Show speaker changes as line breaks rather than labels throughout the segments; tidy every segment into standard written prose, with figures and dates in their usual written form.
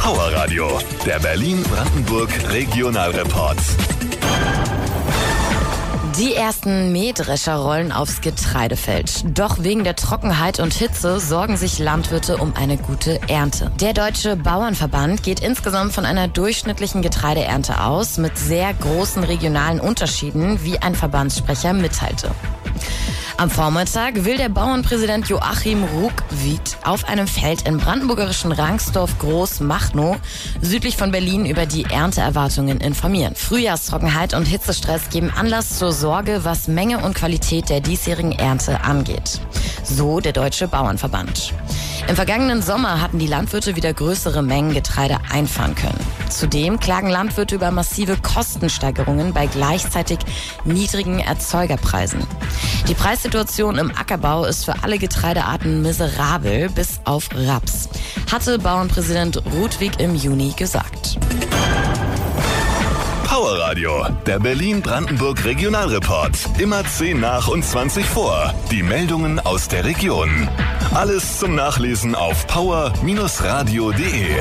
Power Radio, der Berlin-Brandenburg Regionalreport.
Die ersten Mähdrescher rollen aufs Getreidefeld. Doch wegen der Trockenheit und Hitze sorgen sich Landwirte um eine gute Ernte. Der Deutsche Bauernverband geht insgesamt von einer durchschnittlichen Getreideernte aus, mit sehr großen regionalen Unterschieden, wie ein Verbandssprecher mitteilte. Am Vormittag will der Bauernpräsident Joachim Ruckwied auf einem Feld im brandenburgerischen Rangsdorf Großmachnow südlich von Berlin über die Ernteerwartungen informieren. Frühjahrstrockenheit und Hitzestress geben Anlass zur Sorge, was Menge und Qualität der diesjährigen Ernte angeht. So der Deutsche Bauernverband. Im vergangenen Sommer hatten die Landwirte wieder größere Mengen Getreide einfahren können. Zudem klagen Landwirte über massive Kostensteigerungen bei gleichzeitig niedrigen Erzeugerpreisen. Die Preissituation im Ackerbau ist für alle Getreidearten miserabel, bis auf Raps, hatte Bauernpräsident Ruckwied im Juni gesagt.
Power Radio, der Berlin-Brandenburg Regionalreport. Immer 10 nach und 20 vor. Die Meldungen aus der Region. Alles zum Nachlesen auf power-radio.de.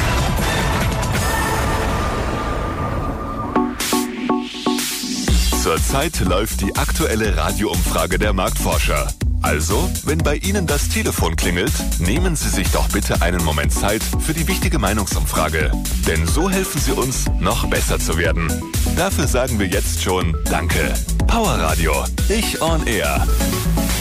Zurzeit läuft die aktuelle Radioumfrage der Marktforscher. Also, wenn bei Ihnen das Telefon klingelt, nehmen Sie sich doch bitte einen Moment Zeit für die wichtige Meinungsumfrage. Denn so helfen Sie uns, noch besser zu werden. Dafür sagen wir jetzt schon Danke. Power Radio, ich on air.